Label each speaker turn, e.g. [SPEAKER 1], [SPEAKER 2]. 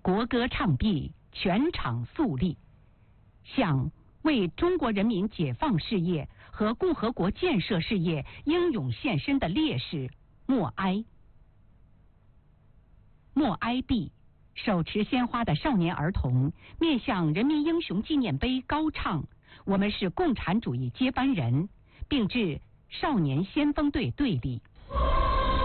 [SPEAKER 1] 国歌唱毕，全场肃立，向为中国人民解放事业和共和国建设事业英勇献身的烈士默哀。默哀毕，手持鲜花的少年儿童面向人民英雄纪念碑高唱我们是共产主义接班人，并致少年先锋队队礼。